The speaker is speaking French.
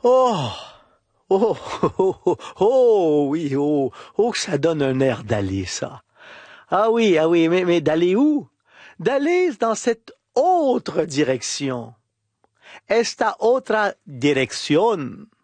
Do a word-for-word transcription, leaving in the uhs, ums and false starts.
Oh, oh, oh, oh, oh, oui, oh, oh, ça donne un air d'aller, ça. Ah oui, ah oui, mais, mais d'aller où? D'aller dans cette autre direction. Esta otra dirección.